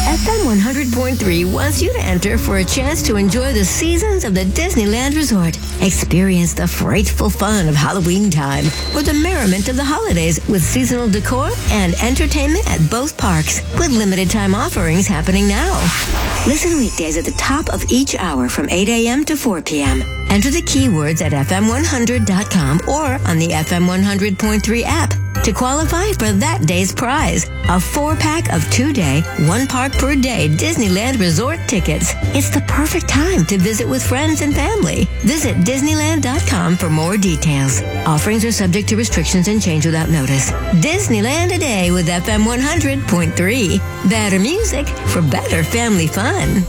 FM 100.3 wants you to enter for a chance to enjoy the seasons of the Disneyland Resort. Experience the frightful fun of Halloween time or the merriment of the holidays with seasonal decor and entertainment at both parks with limited time offerings happening now. Listen weekdays at the top of each hour from 8 a.m. to 4 p.m. Enter the keywords at fm100.com or on the FM 100.3 app to qualify for that day's prize, a 4-pack of 2-day, 1 park per day Disneyland Resort tickets. It's the perfect time to visit with friends and family. Visit Disneyland.com for more details. Offerings are subject to restrictions and change without notice. Disneyland Today with FM 100.3. Better music for better family fun.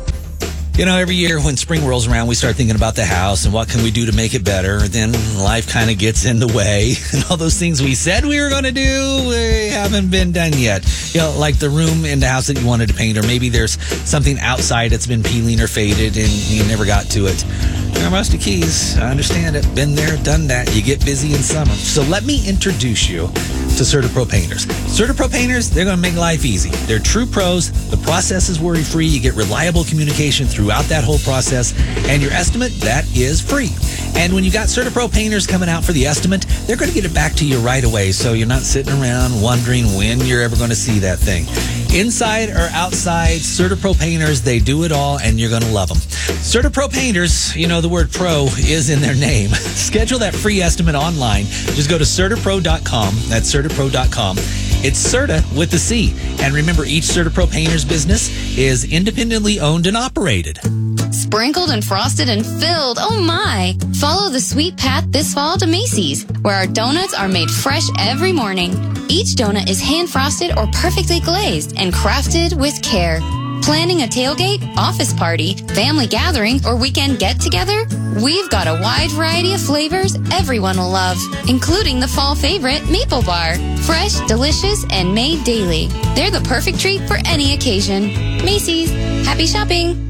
You know, every year when spring rolls around, we start thinking about the house and what can we do to make it better. Then life kind of gets in the way. And all those things we said we were going to do, we haven't been done yet. You know, like the room in the house that you wanted to paint, or maybe there's something outside that's been peeling or faded and you never got to it. Rusty Keys, I understand it. Been there, done that. You get busy in summer. So let me introduce you to CertaPro Painters. CertaPro Painters, they're going to make life easy. They're true pros. The process is worry-free. You get reliable communication throughout that whole process. And your estimate, that is free. And when you got CertaPro Painters coming out for the estimate, they're going to get it back to you right away. So you're not sitting around wondering when you're ever going to see that thing. Inside or outside, CertaPro Painters, they do it all, and you're going to love them. CertaPro Painters, you know, the word pro is in their name. Schedule that free estimate online. Just go to CertaPro.com. That's CertaPro.com. It's Certa with the C. And remember, each CertaPro Painters business is independently owned and operated. Sprinkled and frosted and filled, oh my! Follow the sweet path this fall to Macy's, where our donuts are made fresh every morning. Each donut is hand-frosted or perfectly glazed and crafted with care. Planning a tailgate, office party, family gathering, or weekend get-together? We've got a wide variety of flavors everyone will love, including the fall favorite, Maple Bar. Fresh, delicious, and made daily. They're the perfect treat for any occasion. Macy's. Happy shopping!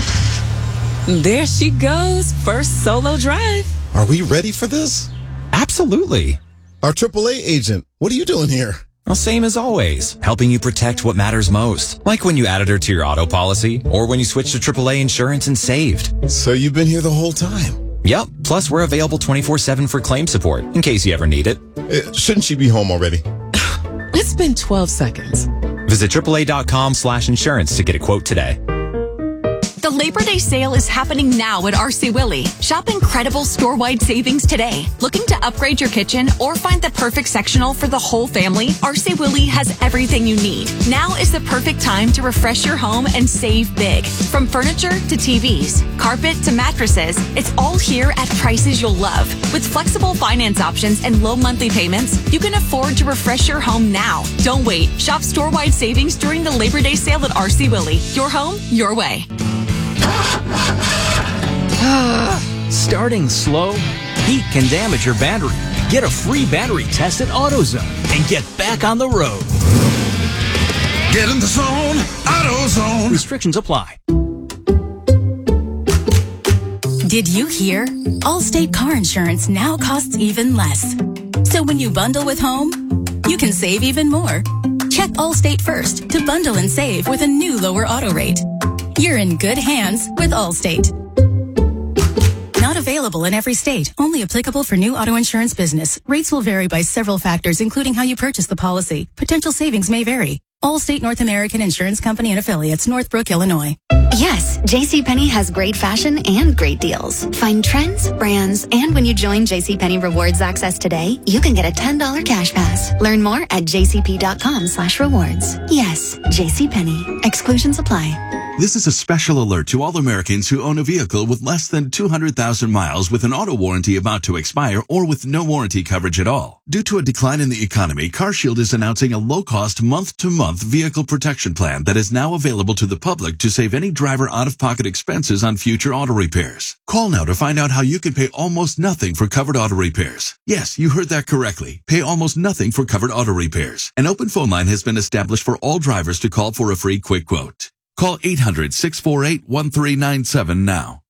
There she goes, first solo drive. Are we ready for this? Absolutely. Our AAA agent, what are you doing here? Well, same as always, helping you protect what matters most. Like when you added her to your auto policy, or when you switched to AAA insurance and saved. So you've been here the whole time? Yep, plus we're available 24/7 for claim support, in case you ever need it. Shouldn't she be home already? It's been 12 seconds. Visit AAA.com/insurance to get a quote today. The Labor Day sale is happening now at RC Willey. Shop incredible store-wide savings today. Looking to upgrade your kitchen or find the perfect sectional for the whole family? RC Willey has everything you need. Now is the perfect time to refresh your home and save big. From furniture to TVs, carpet to mattresses, it's all here at prices you'll love. With flexible finance options and low monthly payments, you can afford to refresh your home now. Don't wait. Shop store-wide savings during the Labor Day sale at RC Willey. Your home, your way. Starting slow? Heat can damage your battery. Get a free battery test at AutoZone and get back on the road. Get in the zone, AutoZone. Restrictions apply. Did you hear? Allstate car insurance now costs even less. So when you bundle with home, you can save even more. Check Allstate first to bundle and save with a new lower auto rate. You're in good hands with Allstate. Not available in every state. Only applicable for new auto insurance business. Rates will vary by several factors, including how you purchase the policy. Potential savings may vary. Allstate North American Insurance Company and Affiliates, Northbrook, Illinois. Yes, JCPenney has great fashion and great deals. Find trends, brands, and when you join JCPenney Rewards Access today, you can get a $10 cash pass. Learn more at jcp.com/rewards. Yes, JCPenney. Exclusions apply. This is a special alert to all Americans who own a vehicle with less than 200,000 miles with an auto warranty about to expire or with no warranty coverage at all. Due to a decline in the economy, CarShield is announcing a low-cost month-to-month vehicle protection plan that is now available to the public to save any driver out-of-pocket expenses on future auto repairs. Call now to find out how you can pay almost nothing for covered auto repairs. Yes, you heard that correctly. Pay almost nothing for covered auto repairs. An open phone line has been established for all drivers to call for a free quick quote. Call 800-648-1397 now.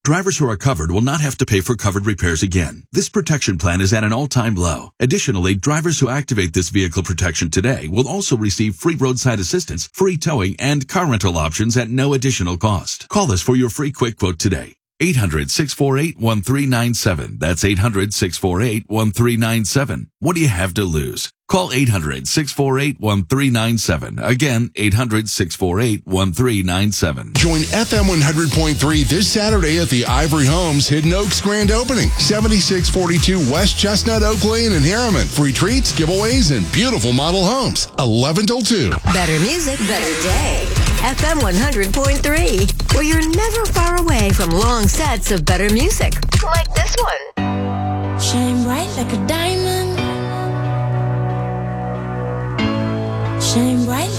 Drivers who are covered will not have to pay for covered repairs again. This protection plan is at an all-time low. Additionally, drivers who activate this vehicle protection today will also receive free roadside assistance, free towing, and car rental options at no additional cost. Call us for your free quick quote today. 800-648-1397. That's 800-648-1397. What do you have to lose? Call 800-648-1397. Again, 800-648-1397. Join FM 100.3 this Saturday at the Ivory Homes Hidden Oaks Grand Opening, 7642 West Chestnut Oak Lane in Harriman. Free treats, giveaways, and beautiful model homes. 11 till 2. Better music, better day. FM 100.3, where you're never far away from long sets of better music, like this one. Shine bright like a diamond. Shine bright